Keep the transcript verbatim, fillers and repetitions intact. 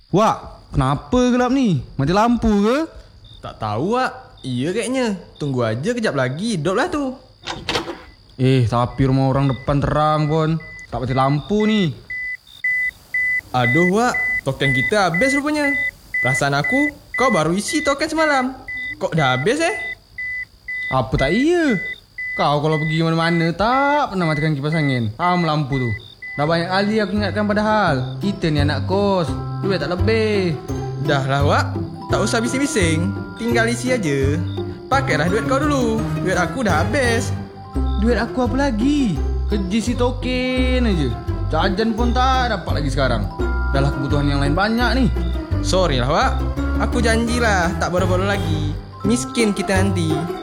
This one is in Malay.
Wak, kenapa gelap ni? Mati lampu ke? Tak tahu, Wak. Iya kayaknya. Tunggu aja kejap lagi, hidup lah tu. Eh, tapi rumah orang depan terang pun. Tak mati lampu ni. Aduh, Wak. Token kita habis rupanya. Perasaan aku, kau baru isi token semalam. Kok dah habis eh? Apa tak iya? Kau kalau pergi mana-mana tak pernah matikan kipas angin. Tam lampu tu. Dah banyak kali aku ingatkan padahal. Kita ni anak kos. Duit tak lebih. Dah lah, Wak. Tak usah bising-bising. Tinggal isi aja. Pakailah duit kau dulu. Duit aku dah habis. Duit aku apa lagi? Kerja si token aja. Jajan pun tak dapat lagi sekarang. Dah lah kebutuhan yang lain banyak ni. Sorry lah, Wak. Aku janjilah tak bodoh-bodoh lagi. Miskin kita nanti.